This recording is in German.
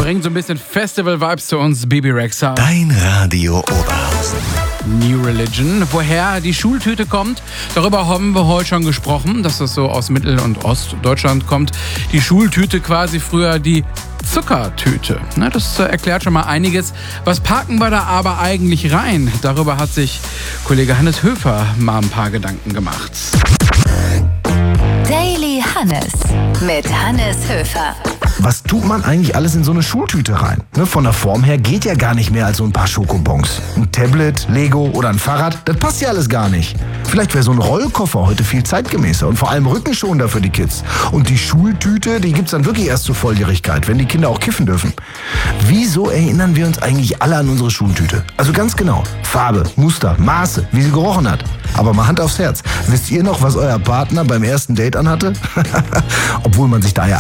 bringt so ein bisschen Festival-Vibes zu uns, Bibi Rexha. Dein Radio Oberhausen. New Religion. Woher die Schultüte kommt, darüber haben wir heute schon gesprochen, dass das so aus Mittel- und Ostdeutschland kommt. Die Schultüte quasi früher die Zuckertüte. Das erklärt schon mal einiges. Was packen wir da aber eigentlich rein? Darüber hat sich Kollege Hannes Höfer mal ein paar Gedanken gemacht. Daily Hannes mit Hannes Höfer. Was tut man eigentlich alles in so eine Schultüte rein? Von der Form her geht ja gar nicht mehr als so ein paar Schokobons. Ein Tablet, Lego oder ein Fahrrad, das passt ja alles gar nicht. Vielleicht wäre so ein Rollkoffer heute viel zeitgemäßer und vor allem rückenschonender für die Kids. Und die Schultüte, die gibt's dann wirklich erst zur Volljährigkeit, wenn die Kinder auch kiffen dürfen. Wieso erinnern wir uns eigentlich alle an unsere Schultüte? Also ganz genau. Farbe, Muster, Maße, wie sie gerochen hat. Aber mal Hand aufs Herz. Wisst ihr noch, was euer Partner beim ersten Date anhatte? Obwohl man sich da ja